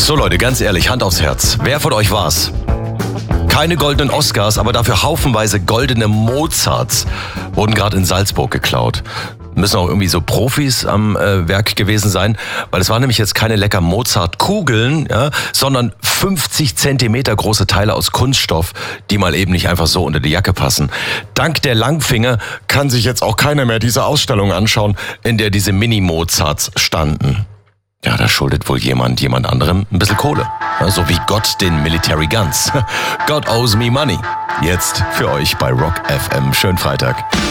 So Leute, ganz ehrlich, Hand aufs Herz. Wer von euch war's? Keine goldenen Oscars, aber dafür haufenweise goldene Mozarts wurden gerade in Salzburg geklaut. Müssen auch irgendwie so Profis am Werk gewesen sein, weil es waren nämlich jetzt keine lecker Mozart-Kugeln, ja, sondern 50 Zentimeter große Teile aus Kunststoff, die mal eben nicht einfach so unter die Jacke passen. Dank der Langfinger kann sich jetzt auch keiner mehr diese Ausstellung anschauen, in der diese Mini-Mozarts standen. Ja, da schuldet wohl jemand anderem ein bisschen Kohle. Ja, so wie Gott den Military Guns. God owes me money. Jetzt für euch bei Rock FM. Schönen Freitag.